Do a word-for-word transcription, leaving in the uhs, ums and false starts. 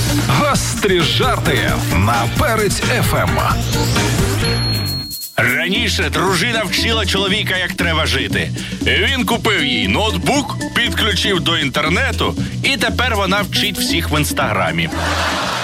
Гострі жарти на Перець еф ем. Раніше дружина вчила чоловіка, як треба жити. Він купив їй ноутбук, підключив до інтернету, і тепер вона вчить всіх в інстаграмі.